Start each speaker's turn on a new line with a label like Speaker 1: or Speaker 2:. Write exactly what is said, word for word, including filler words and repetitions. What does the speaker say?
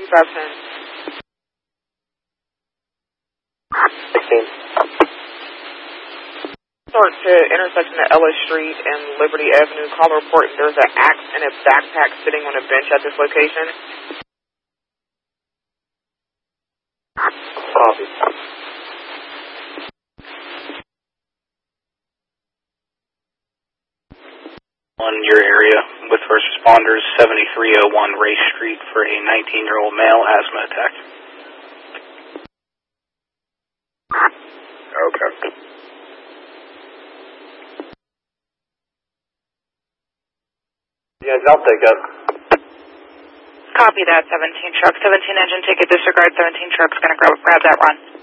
Speaker 1: five ten.
Speaker 2: sixteen.
Speaker 1: Start to intersection of Ellis Street and Liberty Avenue. Call the report. There's an axe and a backpack sitting on a bench at this location.
Speaker 2: Copy.
Speaker 3: On your area with first responders, seventy-three oh one Race Street for a nineteen-year-old male asthma attack.
Speaker 2: Okay. Yes, I'll take up.
Speaker 1: Copy that, seventeen truck. seventeen engine ticket, disregard seventeen truck's going to grab, grab that run.